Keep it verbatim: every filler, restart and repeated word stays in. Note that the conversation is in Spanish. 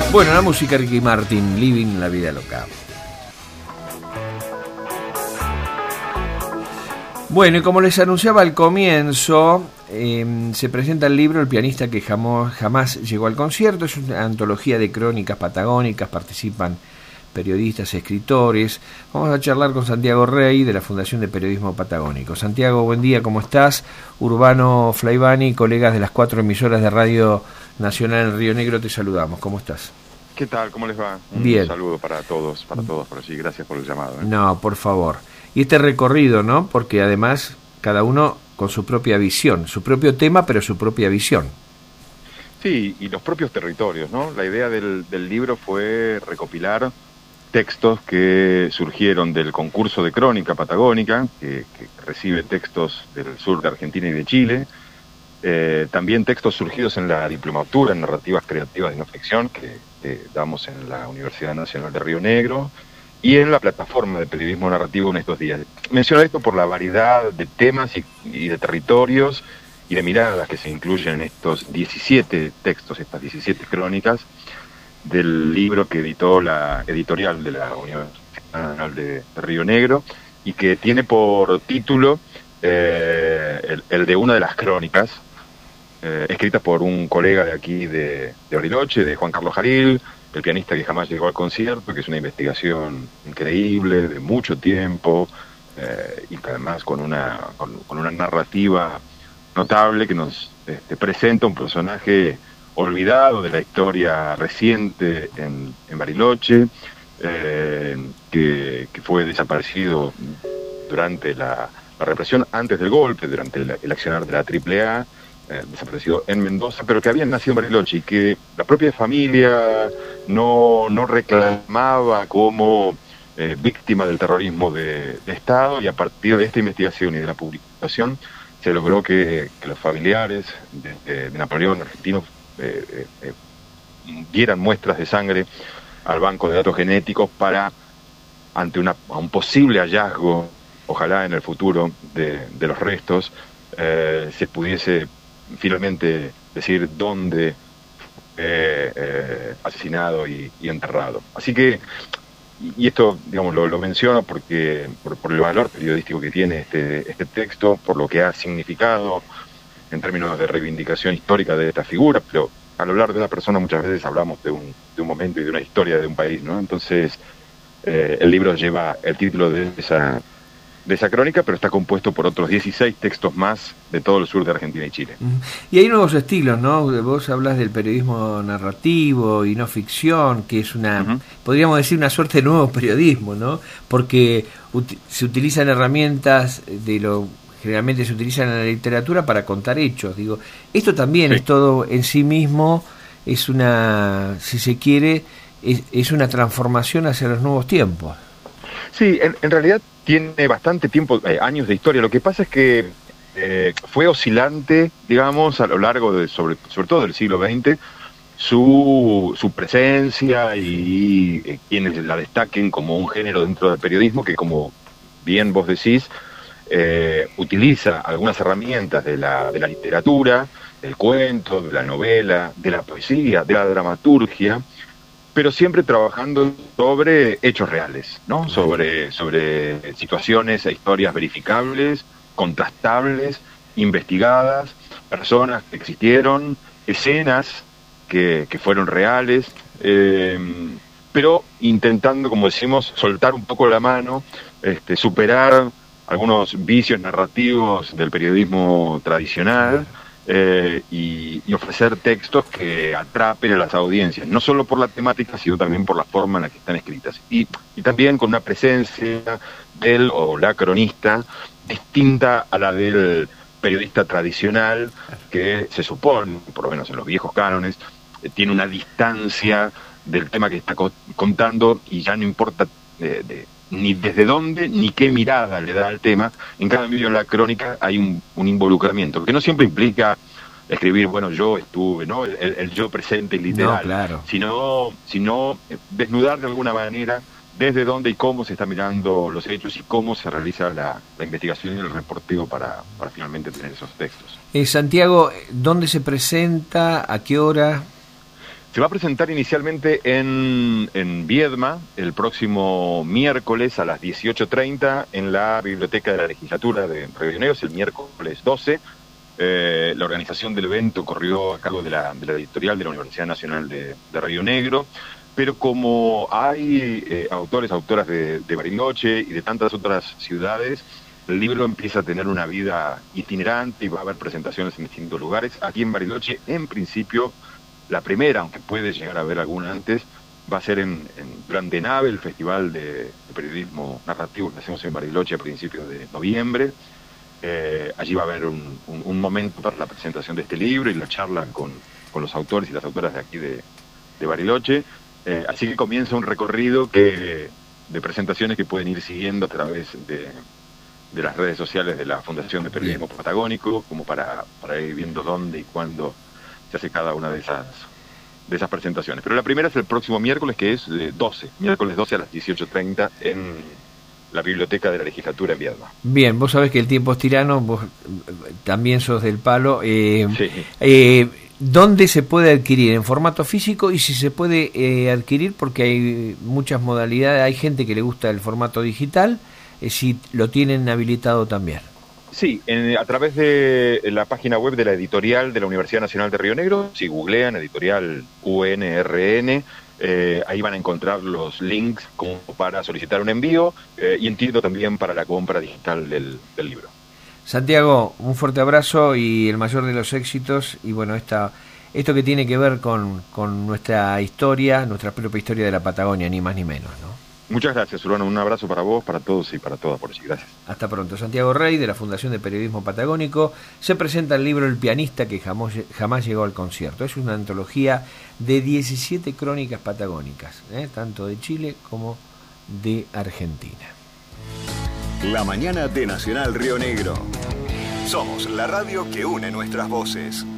Bueno, la música Ricky Martin, Living la vida loca. Bueno, y como les anunciaba al comienzo, eh, se presenta el libro El pianista que jamás, jamás llegó al concierto. Es una antología de crónicas patagónicas, participan periodistas, escritores. Vamos a charlar con Santiago Rey de la Fundación de Periodismo Patagónico. Santiago, buen día, ¿cómo estás? Urbano Flaivani, colegas de las cuatro emisoras de Radio Nacional en Río Negro, te saludamos. ¿Cómo estás? ¿Qué tal? ¿Cómo les va? Un Bien. saludo para todos, para todos por allí. Gracias por el llamado. ¿eh? No, por favor. Y este recorrido, ¿no? Porque además cada uno con su propia visión, su propio tema, pero su propia visión. Sí, y los propios territorios, ¿no? La idea del, del libro fue recopilar textos que surgieron del concurso de crónica patagónica, que, que recibe textos del sur de Argentina y de Chile. Eh, también textos surgidos en la diplomatura en narrativas creativas de no ficción que, que damos en la Universidad Nacional de Río Negro y en la plataforma de periodismo narrativo en estos días. Menciono esto por la variedad de temas y, y de territorios y de miradas que se incluyen en estos diecisiete textos, estas diecisiete crónicas del libro que editó la editorial de la Universidad Nacional de, de Río Negro y que tiene por título eh, el, el de una de las crónicas, eh, escrita por un colega de aquí de, de Bariloche, de Juan Carlos Jaril, el pianista que jamás llegó al concierto, que es una investigación increíble, de mucho tiempo, eh, y que además con una, con, con una narrativa notable que nos este, presenta un personaje olvidado de la historia reciente en, en Bariloche, eh, que, que fue desaparecido durante la, la represión, antes del golpe, durante el, el accionar de la triple A, eh, desaparecido en Mendoza, pero que había nacido en Bariloche y que la propia familia no, no reclamaba como eh, víctima del terrorismo de, de Estado, y a partir de esta investigación y de la publicación se logró que, que los familiares de, de Napoleón argentino Eh, eh, eh, dieran muestras de sangre al banco de datos genéticos para, ante una, un posible hallazgo, ojalá en el futuro, de, de los restos, eh, se pudiese finalmente decir dónde eh, eh, asesinado y, y enterrado. Así que, y esto, digamos, lo, lo menciono porque por, por el valor periodístico que tiene este, este texto, por lo que ha significado en términos de reivindicación histórica de esta figura, pero al hablar de una persona muchas veces hablamos de un, de un momento y de una historia de un país, ¿no? Entonces, eh, el libro lleva el título de esa, de esa crónica, pero está compuesto por otros dieciséis textos más de todo el sur de Argentina y Chile. Y hay nuevos estilos, ¿no? Vos hablas del periodismo narrativo y no ficción, que es una, uh-huh. podríamos decir, una suerte de nuevo periodismo, ¿no? Porque ut- se utilizan herramientas de lo... generalmente se utilizan en la literatura para contar hechos. Digo, esto también sí. es todo en sí mismo, es una, si se quiere, es, es una transformación hacia los nuevos tiempos. Sí, en, en realidad tiene bastante tiempo, eh, años de historia. Lo que pasa es que eh, fue oscilante, digamos, a lo largo de, sobre, sobre todo del siglo veinte, su, su presencia y eh, quienes la destaquen como un género dentro del periodismo que, como bien vos decís, Eh, utiliza algunas herramientas de la, de la literatura, del cuento, de la novela, de la poesía, de la dramaturgia, pero siempre trabajando sobre hechos reales, ¿no? Sobre, sobre situaciones e historias verificables, contrastables, investigadas, personas que existieron, escenas que, que fueron reales, eh, pero intentando, como decimos, soltar un poco la mano, este, superar algunos vicios narrativos del periodismo tradicional eh, y, y ofrecer textos que atrapen a las audiencias, no solo por la temática, sino también por la forma en la que están escritas. Y, y también con una presencia del o la cronista distinta a la del periodista tradicional, que se supone, por lo menos en los viejos cánones, eh, tiene una distancia del tema que está co- contando y ya no importa de, de ni desde dónde, ni qué mirada le da al tema. En cada medio en la crónica hay un, un involucramiento, que no siempre implica escribir, bueno, yo estuve, ¿no? El, el yo presente y literal, no, claro. sino, sino desnudar de alguna manera desde dónde y cómo se están mirando los hechos y cómo se realiza la, la investigación y el reporteo para, para finalmente tener esos textos. Eh, Santiago, ¿dónde se presenta? ¿A qué hora? Se va a presentar inicialmente en, en Viedma el próximo miércoles a las dieciocho treinta en la Biblioteca de la Legislatura de Río Negro, es el miércoles doce. Eh, la organización del evento corrió a cargo de la, de la editorial de la Universidad Nacional de, de Río Negro, pero como hay eh, autores, autoras de, de Bariloche y de tantas otras ciudades, el libro empieza a tener una vida itinerante y va a haber presentaciones en distintos lugares. Aquí en Bariloche, en principio, la primera, aunque puede llegar a haber alguna antes, va a ser en, en Grande Nave, el festival de, de periodismo narrativo que hacemos en Bariloche a principios de noviembre. Eh, allí va a haber un, un, un momento para la presentación de este libro y la charla con, con los autores y las autoras de aquí de, de Bariloche. Eh, así que comienza un recorrido que, de presentaciones que pueden ir siguiendo a través de, de las redes sociales de la Fundación de Periodismo Bien. Patagónico, como para, para ir viendo dónde y cuándo se hace cada una de esas de esas presentaciones. Pero la primera es el próximo miércoles, que es de doce, miércoles doce a las dieciocho treinta en la Biblioteca de la Legislatura en Viedma. Bien, vos sabés que el tiempo es tirano, vos también sos del palo. Eh, sí. eh, ¿Dónde se puede adquirir? ¿En formato físico? Y si se puede eh, adquirir, porque hay muchas modalidades, hay gente que le gusta el formato digital, eh, si lo tienen habilitado también. Sí, en, a través de la página web de la editorial de la Universidad Nacional de Río Negro, si googlean editorial U N R N, eh, ahí van a encontrar los links como para solicitar un envío eh, y entiendo también para la compra digital del, del libro. Santiago, un fuerte abrazo y el mayor de los éxitos, y bueno, esta, esto que tiene que ver con, con nuestra historia, nuestra propia historia de la Patagonia, ni más ni menos, ¿no? Muchas gracias, Urbano. Un abrazo para vos, para todos y para todas por allí. Gracias. Hasta pronto. Santiago Rey, de la Fundación de Periodismo Patagónico, se presenta el libro El pianista que jamás, jamás llegó al concierto. Es una antología de diecisiete crónicas patagónicas, ¿eh? tanto de Chile como de Argentina. La mañana de Nacional Río Negro. Somos la radio que une nuestras voces.